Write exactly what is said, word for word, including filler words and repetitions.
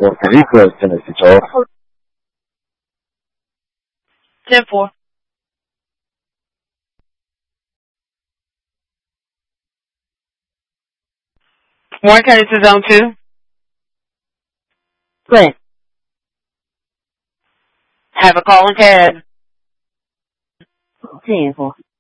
Puerto Rico, se necesitó. ten four. Warren County to zone two. Good. Have a call and cab. ten four.